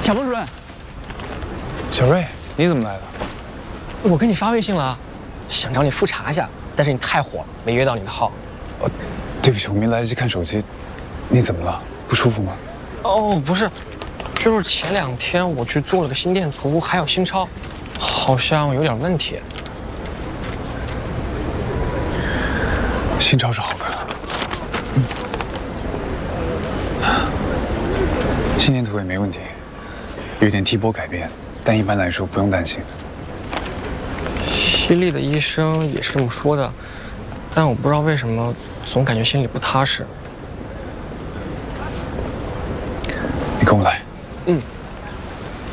小冯主任， 小瑞，你怎么来了？ 我给你发微信了，想找你复查一下，但是你太火了，没约到你的号。 对不起，我没来得及看手机。你怎么了？不舒服吗？ 哦，不是，就是前2天我去做了个心电图，还有心超，好像有点问题。 心超是好的。心电图也没问题，有点 T 波改变，但一般来说不用担心。 西丽的医生也是这么说的，但我不知道为什么总感觉心里不踏实。